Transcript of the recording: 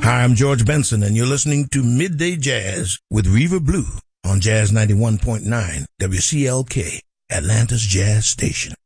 Hi, I'm George Benson, and you're listening to Midday Jazz with Reva Blue on Jazz 91.9 WCLK, Atlanta's Jazz Station.